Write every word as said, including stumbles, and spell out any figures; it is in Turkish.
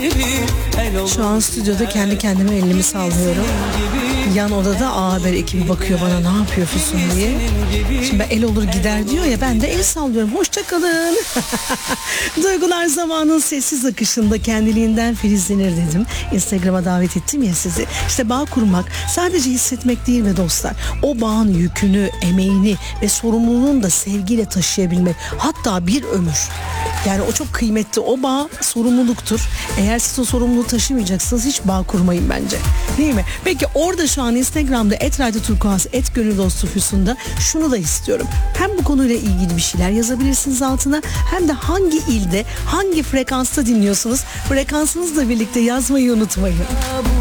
Şu an stüdyoda kendi kendime elimi sallıyorum. Yan odada A Haber ekibi bakıyor bana, ne yapıyor Füsun diye. Şimdi ben el olur gider diyor ya, ben de el sallıyorum. Hoşça kalın. Duygular zamanın sessiz akışında kendiliğinden filizlenir dedim. Instagram'a davet ettim ya sizi. İşte bağ kurmak sadece hissetmek değil mi dostlar? O bağın yükünü, emeğini ve sorumluluğunu da sevgiyle taşıyabilmek. Hatta bir ömür. Yani o çok kıymetli. O bağ sorumluluktur. Eğer siz o sorumluluğu taşımayacaksınız hiç bağ kurmayın bence. Değil mi? Peki orada şu an Instagram'da et radyo turkuaz et gönül dostu Füsun'da şunu da istiyorum. Hem bu konuyla ilgili bir şeyler yazabilirsiniz altına, hem de hangi ilde, hangi frekansta dinliyorsunuz? Frekansınızla birlikte yazmayı unutmayın.